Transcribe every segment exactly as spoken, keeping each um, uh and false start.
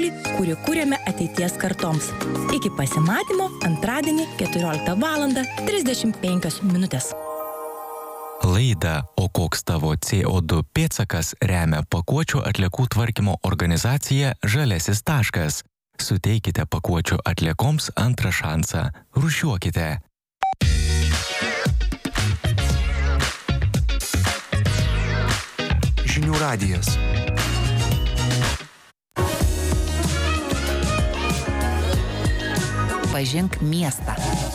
kurį kūrėme ateities kartoms. Iki pasimatymo antradienį keturioliktą valandą trisdešimt penkios minutės. Laidą O koks tavo C O du pėdsakas remia pakuočių atliekų tvarkymo organizacija Žaliasis taškas. Suteikite pakuočių atliekoms antrą šansą. Rūšiuokite. Žinių radijas. Pažink miestą.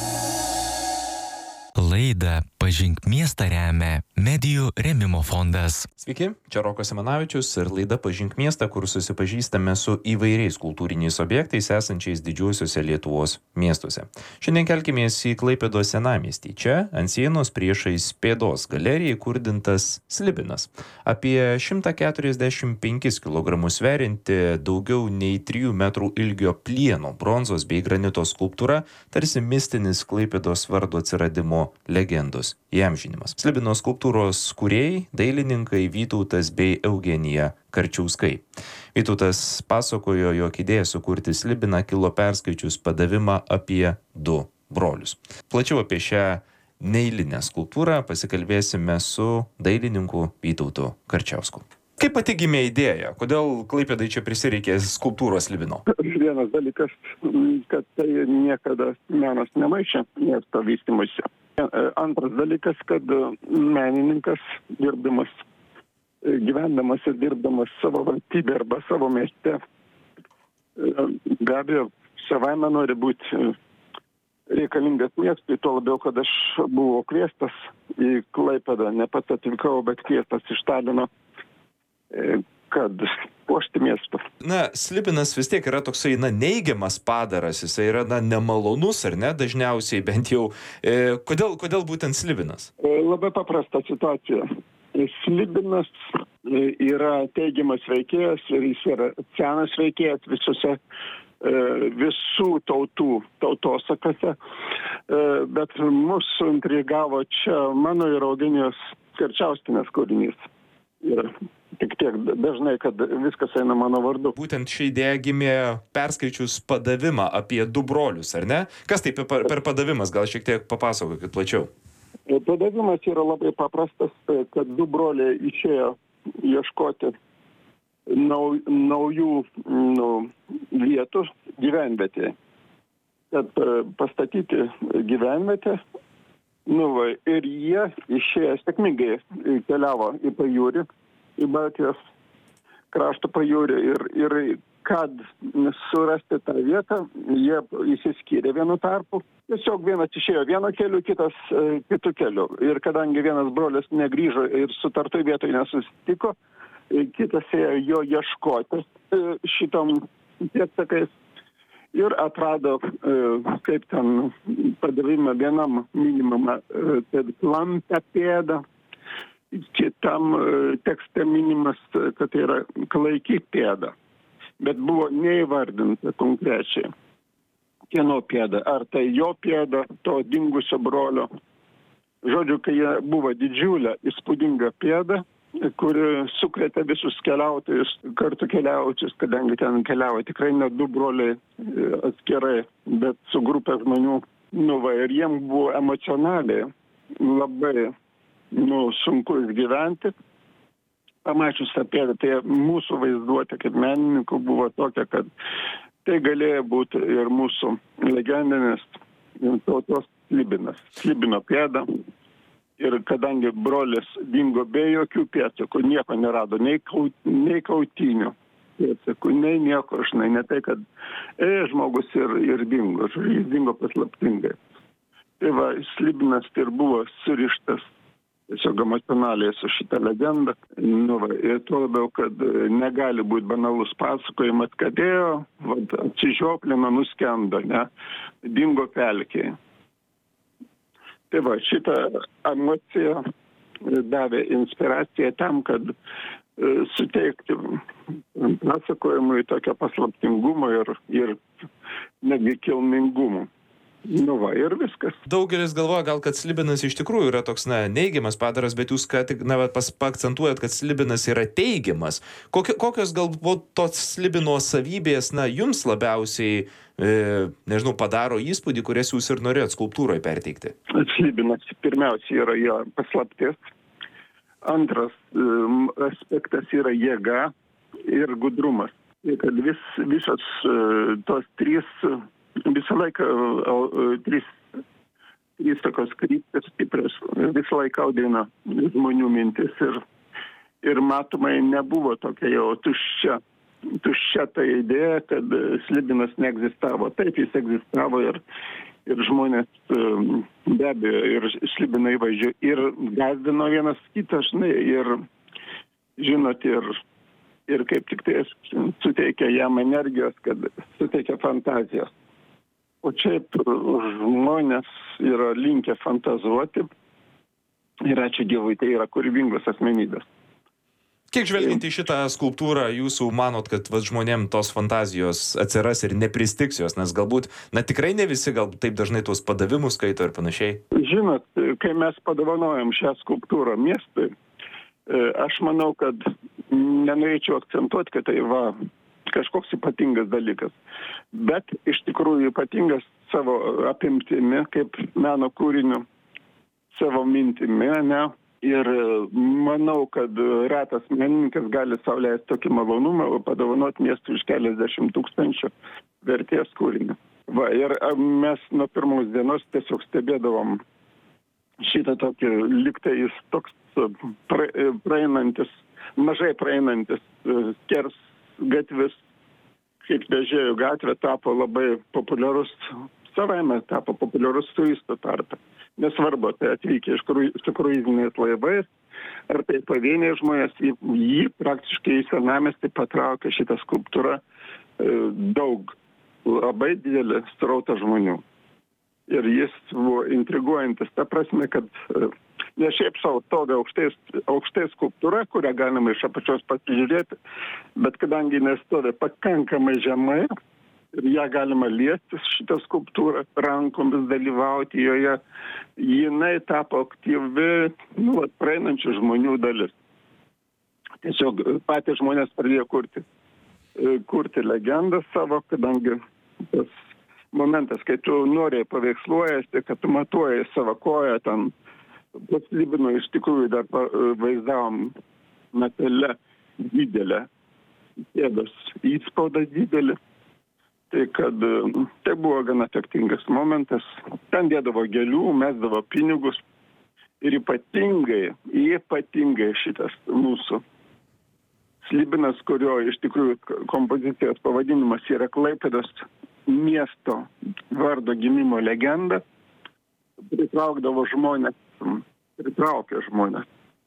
Laidą Pažink miestą remia Medijų rėmimo fondas. Sveiki, čia Rokas Simanavičius ir laida Pažink miestą, kur susipažįstame su įvairiais kultūriniais objektais esančiais didžiuosiuose Lietuvos miestuose. Šiandien kelkimės į Klaipėdos senamiestį. Čia ant sienos priešais Pėdos galerijai įkurdintas Slibinas. Apie šimtą keturiasdešimt penkis kilogramus sverianti daugiau nei trijų metrų ilgio plieno, bronzos bei granito skulptūra, tarsi mistinis Klaipėdos vardo atsiradimo legendos įamžinimas. Slibino skulptūros kūrėjai, dailininkai Vytautas bei Eugenija Karčiauskai. Vytautas pasakojo, jog idėja sukurti Slibiną kilo perskaičius padavimą apie du brolius. Plačiau apie šią neeilinę skulptūrą pasikalbėsime su dailininku Vytautu Karčiausku. Kaip pati gimė idėja? Kodėl Klaipėdai čia prisireikė skulptūros Slibino? Vienas dalykas, kad tai niekada menas nemaišė miesto vystymuisi. Antras dalykas, kad menininkas, dirbdamas, gyvendamas ir dirbdamas savo valstybė arba savo mieste, be abejo, savaime nori būti reikalingas miestui, tuo labiau, kad aš buvau kviestas į Klaipėdą, ne pats atvykau, bet kviestas iš Talino, kad puošti miestą. Na, Slibinas vis tiek yra toksai, na, neigiamas padaras, jisai yra, na, nemalonus, ar ne, dažniausiai bent jau. E, kodėl, kodėl būtent Slibinas? Labai paprasta situacija. Slibinas yra teigiamas veikėjas ir jis yra senas veikėjas visose, visų tautų tautosakose, bet mus intrigavo čia mano ir Eugenijos Karčiauskienės kūrinys. Ir tik tiek dažnai, kad viskas eina mano vardu. Būtent ši idėja gimė perskaičius padavimą apie du brolius, ar ne? Kas tai per, per padavimas? Gal šiek tiek papasakokit plačiau. Padavimas yra labai paprastas, kad du broliai išėjo ieškoti nau, naujų nu, vietų gyvenvietėje. Kad pastatyti gyvenvietę, nu, va, ir jie išėjo sėkmingai keliavo į pajūrį, į Baltijos krašto pajūrį ir, ir kad surasti tą vietą, jie įsiskyrė vienu tarpu. Tiesiog vienas išėjo vieno keliu, kitas e, kitų keliu. Ir kadangi vienas brolis negrįžo ir sutartoj vietoje nesusitiko, e, kitas ėjo jo ieškoti e, šitom pėdsakais. Ir atrado, kaip ten padavime vienam minimama, kad klampią pėdą, kitam tekste minimas, kad tai yra klaiki pėda. Bet buvo neįvardinta konkrečiai, kieno pėda. Ar tai jo pėda, to dingusio brolio. Žodžiu, kai jie buvo didžiulė, įspūdinga pėda, kuri sukrėtė visus keliautojus, kartu keliaujančius, kadangi ten keliavo tikrai ne du broliai atskirai, bet su grupė žmonių. Nu, va, ir jiem buvo emocionaliai labai nu, sunku išgyventi. Pamačius tą pėdą, tai mūsų vaizduotė kaip menininkų buvo tokia, kad tai galėjo būti ir mūsų legendinis tautos Slibinas. Slibino pėda. Ir kadangi brolis dingo be jokių pėdsakų, nieko nerado, nei, kaut, nei kautinių pėdsakų, nei nieko, žinai, ne tai, kad e, žmogus ir, ir dingo, jis dingo paslaptingai. Tai va, Slibinas ir buvo surištas tiesiog emocionaliai su šitą legendą. Nu, va, ir tuo labiau, kad negali būti banalus pasakojimas, kad ėjo, va, atsižioplino, nuskendo, ne, dingo pelkėje. Tai va, šitą emociją davė inspiraciją tam, kad suteikti pasakojimui tokio paslaptingumo ir, ir netgi kilmingumo. Nu va, ir viskas. Daugelis galvoja gal, kad slibinas iš tikrųjų yra toks, na, neigiamas padaras, bet jūs ką tik, na, pakcentuojat, kad slibinas yra teigiamas. Kokio, kokios galbūt tos slibino savybės, na, jums labiausiai, e, nežinau, padaro įspūdį, kurias jūs ir norėjot skulptūroje perteikti? Slibinas pirmiausia yra jo paslaptis. Antras um, aspektas yra jėga ir gudrumas. Ir kad vis, visos uh, tos trys, visą laiką uh, trys, trys tokios kryptis stiprios, visą laiką audina žmonių mintis ir, ir matomai nebuvo tokia jau tuščia, tuščia ta idėja, kad slibinas neegzistavo. Taip, jis egzistavo ir Ir žmonės be abejo ir slibinai važiuoja ir gazdino vienas kitą, žinai, ir žinot, ir, ir kaip tik tai suteikia jam energijos, kad suteikia fantazijos. O čia žmonės yra linkę fantazuoti ir ačiū Dievui, tai yra kūrybingos asmenybės. Kiek žvelgiant į šitą skulptūrą, jūsų manot, kad va, žmonėm tos fantazijos atsiras ir nepristiks jos, nes galbūt, na tikrai ne visi gal taip dažnai tuos padavimus skaito ir panašiai? Žinot, kai mes padovanojam šią skulptūrą miestui, aš manau, kad nenorėčiau akcentuoti, kad tai va kažkoks ypatingas dalykas, bet iš tikrųjų ypatingas savo apimtimi, kaip meno kūriniu, savo mintimi, ne? Ir manau, kad retas menininkas gali sau leisti tokį malonumą, padovanoti miestui už keliasdešimt tūkstančių vertės kūrinį. Va, ir mes nuo pirmos dienos tiesiog stebėdavom šitą tokį, liktai jis toks pra, praeinantis, mažai praeinantis kers gatvis, kaip Vežėjų gatvė tapo labai populiarus, savaime tapo populiarus turistų tarpe. Nesvarbu, tai atvykę iš su kruiziniais laivais, ar tai pavieniai žmonės, jį praktiškai į senamiestį patraukė šitą skulptūrą daug, labai didelį srautą žmonių. Ir jis buvo intriguojantis, ta prasme, kad ne šiaip savo stovi aukštais, aukštai skulptūra, kurią galima iš apačios pasižiūrėti, bet kadangi jis stovi pakankamai žemai, ir ją galima liesti šitą skulptūrą, rankomis dalyvauti joje, jinai tapo aktyvi, nu, praeinančių žmonių dalis. Tiesiog patys žmonės pradėjo kurti, kurti legendą savo, kadangi tas momentas, kai tu noriai paveiksluojasi, kad tu matuoji savo koją, ten pas Slibino iš tikrųjų dar vaizdavom metale didelę, pėdos įspaudą didelį. Tai kad tai buvo gana efektingas momentas. Ten dėdavo gėlių, mesdavo pinigus ir ypatingai, ypatingai šitas mūsų Slibinas, kurio iš tikrųjų kompozicijos pavadinimas yra Klaipėdos miesto vardo gimimo legenda, pritraukdavo žmonės, pritraukė žmonės.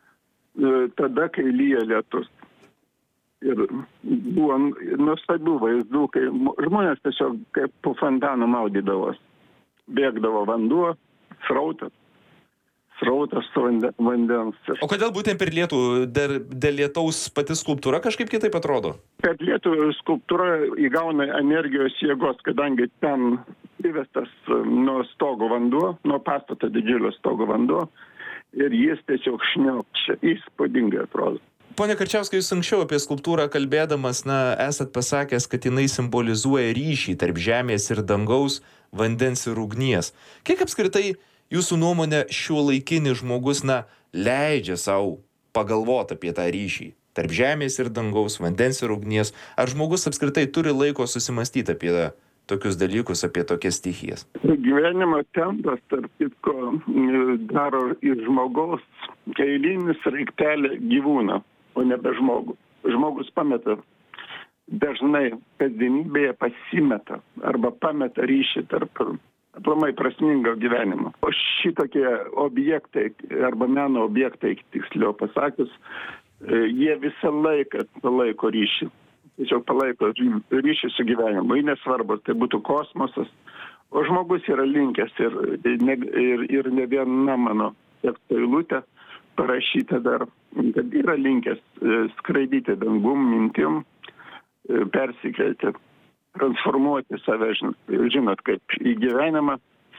Tada, kai lyja lietus. Ir buvo nuostabių vaizdų, kai žmonės tiesiog kaip po fontaną maudydavos. Bėgdavo vanduo, srautas, srautas vandens. O kodėl būtent per lietų, dėl lietaus pati skulptūra kažkaip kitaip atrodo? Per lietų skulptūra įgauna energijos jėgos, kadangi ten įvestas nuo stogo vanduo, nuo pastato didžiulio stogo vanduo, ir jis tiesiog šniokščia, įspūdingai atrodo. Pone Karčiauskai, jūs anksčiau apie skulptūrą kalbėdamas, na, esat pasakęs, kad jinai simbolizuoja ryšį tarp žemės ir dangaus, vandens ir ugnies. Kiek apskritai jūsų nuomonė šiuolaikinis žmogus, na, leidžia savo pagalvoti apie tą ryšį tarp žemės ir dangaus, vandens ir ugnies? Ar žmogus apskritai turi laiko susimastyti apie tokius dalykus, apie tokias stichijas? Gyvenimo tempas, tarp kitko, daro iš žmogaus eilinį sraigtelį gyvūną, o nebe žmogų. Žmogus pameta, dažnai kasdienybėje pasimeta arba pameta ryšį tarp aplamai prasmingo gyvenimo. O šitokie objektai, arba meno objektai, tiksliau pasakius, jie visą laiką palaiko ryšį. Tiesiog palaiko ryšį su gyvenimu. Ir nesvarbu, tai būtų kosmosas. O žmogus yra linkęs ir, ir, ir ne viena mano teksto eilutė parašyta dar, kad yra linkęs skraidyti dangum, mintim, persikelti, transformuoti save, žinot, kaip į gyvenimą,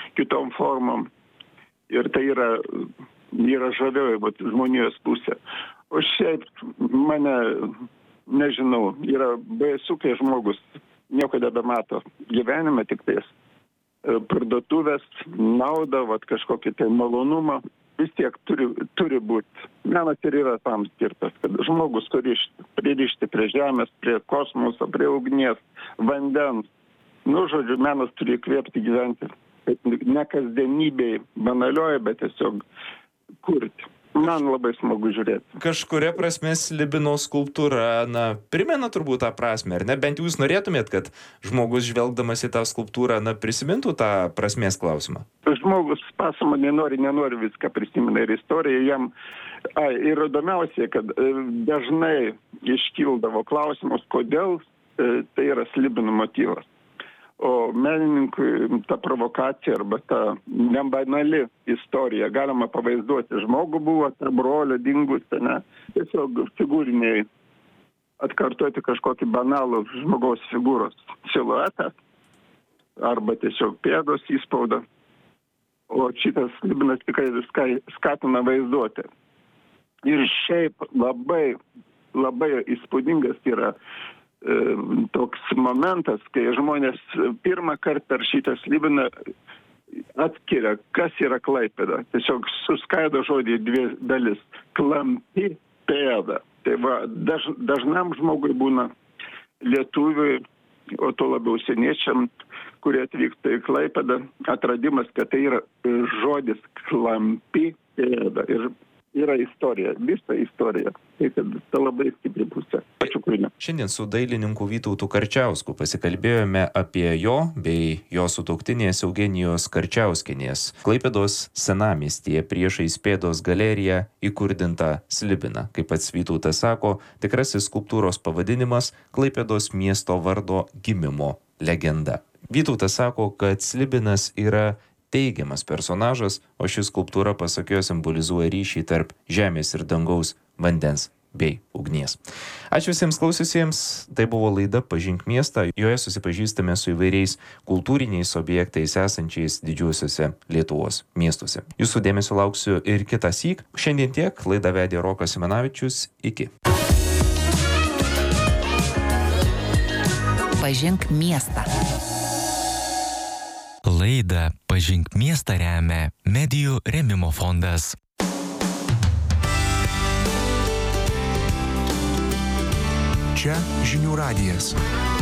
kitom formom. Ir tai yra, yra žavioji vat, žmonijos pusė. O šiaip mane, nežinau, yra baisu, kai žmogus nieko nebemato gyvenime, tik tais parduotuvės, naudą, vat, kažkokį tai malonumą. Vis tiek turi, turi būti. Menas ir yra tam skirtas, kad žmogus turi pririšti prie žemės, prie kosmoso, prie ugnies, vandens. Nu, žodžiu, menas turi įkvėpti gyventi. Ne kasdienybėj banalioja, bet tiesiog kurti. Man labai smagu žiūrėti. Kažkuria prasme Slibino skulptūra, na, primena turbūt tą prasme, ar ne? Bent jūs norėtumėt, kad žmogus žvelgdamas į tą skulptūrą, na, prisimintų tą prasmės klausimą? Žmogus pasama nenori, nenori viską prisimena ir istorija jam. A, ir įdomiausia, kad e, dažnai iškildavo klausimus, kodėl e, tai yra Slibino motyvas. O menininkui ta provokacija arba ta nebanali istorija, galima pavaizduoti, žmogų buvo, ta brolio dingusi, ne, tiesiog figūriniai atkartoti kažkokį banalų žmogaus figūros siluetą arba tiesiog pėdos įspaudą. O šitas Slibinas tikrai viską skatina vaizduoti. Ir šiaip labai, labai įspūdingas yra toks momentas, kai žmonės pirmą kartą per šitą Slibiną atskiria, kas yra Klaipėda. Tiesiog suskaido žodį į dvi dalis. Klampi pėda. Tai va, daž, dažnam žmogui būna lietuviui, o to labiau seniečiam, kurie atvyksta į Klaipėdą, atradimas, kad tai yra žodis klampi pėda. Ir yra istorija, visa istorija. Tai kad ta labai stipri pusė. Ačiū kūrinė. Šiandien su dailininku Vytautu Karčiausku pasikalbėjome apie jo bei jo sutuoktinės Eugenijos Karčiauskienės Klaipėdos senamiestyje priešais Pėdos galeriją įkurdintą Slibiną. Kaip pats Vytautas sako, tikrasis skulptūros pavadinimas Klaipėdos miesto vardo gimimo legenda. Vytautas sako, kad Slibinas yra teigiamas personažas, o ši skulptūra, pasak jo, simbolizuoja ryšį tarp žemės ir dangaus, vandens bei ugnies. Ačiū visiems klausiusiems, tai buvo laida Pažink miestą, joje susipažįstame su įvairiais kultūriniais objektais esančiais didžiuosiuose Lietuvos miestuose. Jūsų dėmesio lauksiu ir kitą syk. Šiandien tiek, laidą vedė Rokas Simanavičius, iki. Pažink miestą. Laidą Pažink miestą remia Medijų rėmimo fondas. Čia Žinių radijas.